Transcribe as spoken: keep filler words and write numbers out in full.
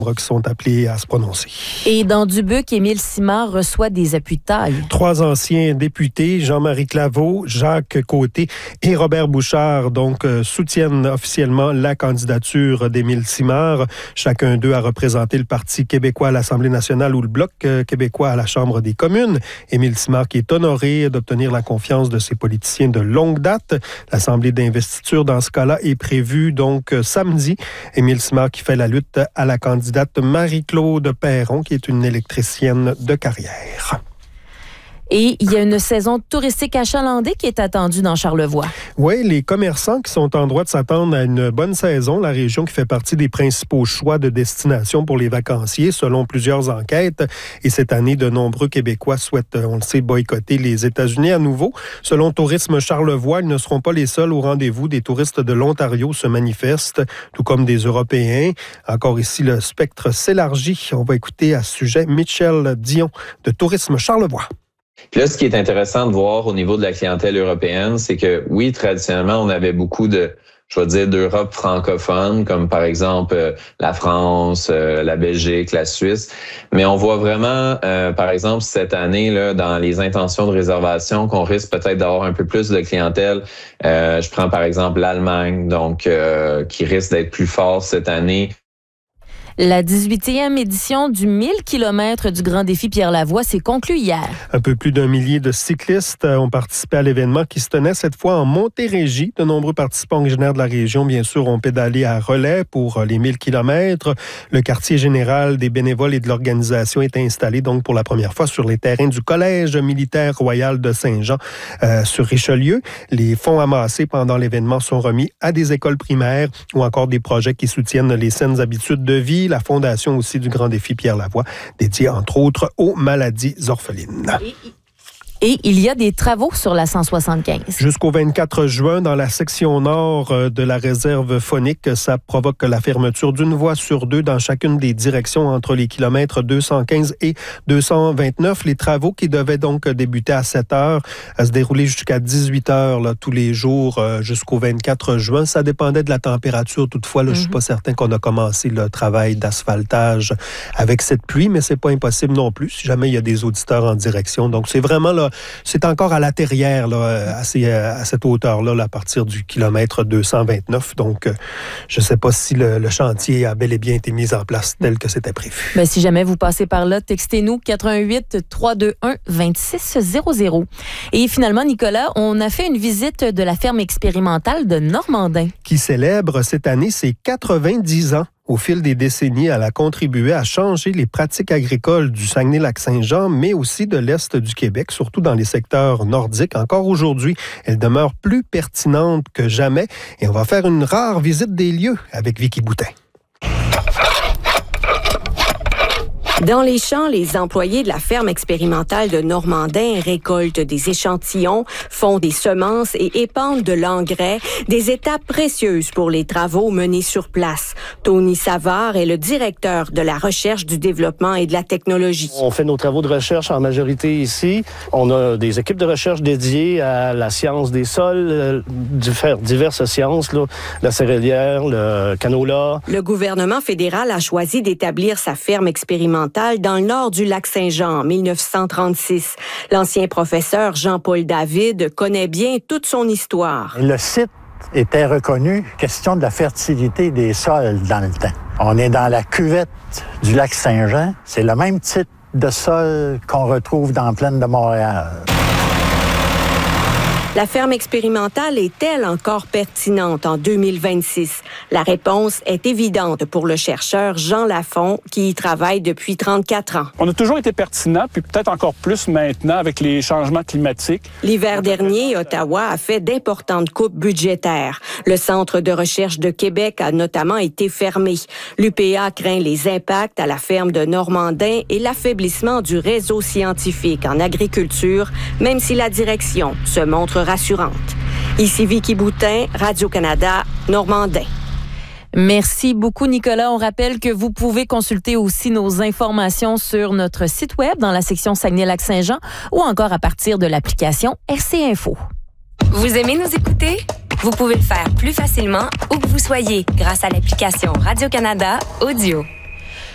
qui sont appelés à se prononcer. Et dans Dubuc, Émile Simard reçoit des appuis de taille. Trois anciens députés, Jean-Marie Claveau, Jacques Côté et Robert Bouchard, donc euh, soutiennent officiellement la candidature d'Émile Simard. Chacun d'eux a représenté le Parti québécois à l'Assemblée nationale ou le Bloc euh, québécois à la Chambre des communes. Émile Simard qui est honoré d'obtenir la confiance de ses politiciens de longue date. L'Assemblée d'investiture, dans ce cas-là, est prévue donc euh, samedi. Émile Simard qui fait la lutte à la candidate Marie-Claude Perron, qui est une électricienne de carrière. Et il y a une saison touristique achalandée qui est attendue dans Charlevoix. Oui, les commerçants qui sont en droit de s'attendre à une bonne saison, la région qui fait partie des principaux choix de destination pour les vacanciers, selon plusieurs enquêtes. Et cette année, de nombreux Québécois souhaitent, on le sait, boycotter les États-Unis à nouveau. Selon Tourisme Charlevoix, ils ne seront pas les seuls au rendez-vous. Des touristes de l'Ontario se manifestent, tout comme des Européens. Encore ici, le spectre s'élargit. On va écouter à ce sujet Michel Dion de Tourisme Charlevoix. Puis là, ce qui est intéressant de voir au niveau de la clientèle européenne, c'est que oui, traditionnellement, on avait beaucoup de, je vais dire, d'Europe francophone, comme par exemple euh, la France, euh, la Belgique, la Suisse. Mais on voit vraiment, euh, par exemple, cette année, là, dans les intentions de réservation, qu'on risque peut-être d'avoir un peu plus de clientèle. Euh, je prends par exemple l'Allemagne, donc euh, qui risque d'être plus fort cette année. La dix-huitième édition du mille kilomètres du Grand Défi Pierre-Lavoie s'est conclue hier. Un peu plus d'un millier de cyclistes ont participé à l'événement qui se tenait cette fois en Montérégie. De nombreux participants originaires de la région, bien sûr, ont pédalé à relais pour les mille kilomètres. Le quartier général des bénévoles et de l'organisation est installé donc pour la première fois sur les terrains du Collège militaire royal de Saint-Jean euh, sur Richelieu. Les fonds amassés pendant l'événement sont remis à des écoles primaires ou encore des projets qui soutiennent les saines habitudes de vie. La fondation aussi du Grand Défi Pierre-Lavoie, dédiée entre autres aux maladies orphelines. Et, et il y a des travaux sur la cent soixante-quinze. Jusqu'au vingt-quatre juin, dans la section nord de la réserve faunique, ça provoque la fermeture d'une voie sur deux dans chacune des directions entre les kilomètres deux cent quinze et deux cent vingt-neuf. Les travaux qui devaient donc débuter à sept heures, à se dérouler jusqu'à dix-huit heures là, tous les jours euh, jusqu'au vingt-quatre juin. Ça dépendait de la température. Toutefois, là, mm-hmm. je ne suis pas certain qu'on a commencé le travail d'asphaltage avec cette pluie, mais c'est pas impossible non plus si jamais il y a des auditeurs en direction. Donc, c'est vraiment là, c'est encore à la terrière, là, à, ces, à cette hauteur-là, là, à partir du kilomètre deux cent vingt-neuf. Donc, euh, je ne sais pas si le, le chantier a bel et bien été mis en place tel que c'était prévu. Bien, si jamais vous passez par là, textez-nous quatre un huit, trois deux un, deux six zéro zéro. Et finalement, Nicolas, on a fait une visite de la ferme expérimentale de Normandin. Qui célèbre cette année ses quatre-vingt-dix ans. Au fil des décennies, elle a contribué à changer les pratiques agricoles du Saguenay-Lac-Saint-Jean, mais aussi de l'Est du Québec, surtout dans les secteurs nordiques. Encore aujourd'hui, elle demeure plus pertinente que jamais. Et on va faire une rare visite des lieux avec Vicky Boutin. Dans les champs, les employés de la ferme expérimentale de Normandin récoltent des échantillons, font des semences et épandent de l'engrais, des étapes précieuses pour les travaux menés sur place. Tony Savard est le directeur de la recherche, du développement et de la technologie. On fait nos travaux de recherche en majorité ici. On a des équipes de recherche dédiées à la science des sols, euh, diverses sciences, là, la céréalière, le canola. Le gouvernement fédéral a choisi d'établir sa ferme expérimentale dans le nord du lac Saint-Jean en dix-neuf cent trente-six. L'ancien professeur Jean-Paul David connaît bien toute son histoire. Le site était reconnu, question de la fertilité des sols dans le temps. On est dans la cuvette du lac Saint-Jean. C'est le même type de sol qu'on retrouve dans la plaine de Montréal. La ferme expérimentale est-elle encore pertinente en deux mille vingt-six? La réponse est évidente pour le chercheur Jean Lafont, qui y travaille depuis trente-quatre ans. On a toujours été pertinent, puis peut-être encore plus maintenant avec les changements climatiques. L'hiver dernier, Ottawa a fait d'importantes coupes budgétaires. Le Centre de recherche de Québec a notamment été fermé. L'U P A craint les impacts à la ferme de Normandin et l'affaiblissement du réseau scientifique en agriculture, même si la direction se montre rassurante. Ici Vicky Boutin, Radio-Canada, Normandin. Merci beaucoup, Nicolas. On rappelle que vous pouvez consulter aussi nos informations sur notre site web dans la section Saguenay-Lac-Saint-Jean ou encore à partir de l'application R C Info. Vous aimez nous écouter? Vous pouvez le faire plus facilement où que vous soyez grâce à l'application Radio-Canada Audio.